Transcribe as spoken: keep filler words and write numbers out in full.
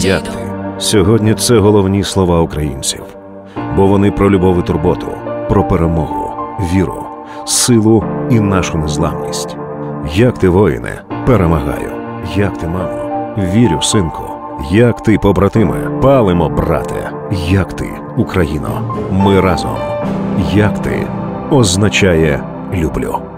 Як ти? Сьогодні це головні слова українців. Бо вони про любов і турботу, про перемогу, віру, силу і нашу незламність. Як ти, воїне? Перемагаю. Як ти, мамо? Вірю, синку. Як ти, побратиме? Палимо, брате. Як ти, Україно? Ми разом. Як ти? Означає люблю.